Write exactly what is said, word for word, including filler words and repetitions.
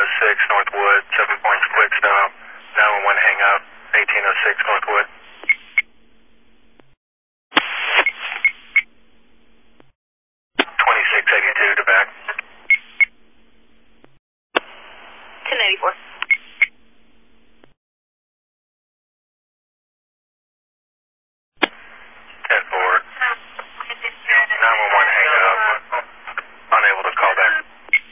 six Northwood, seven points quick stop, nine one one hang up, eighteen oh six Northwood.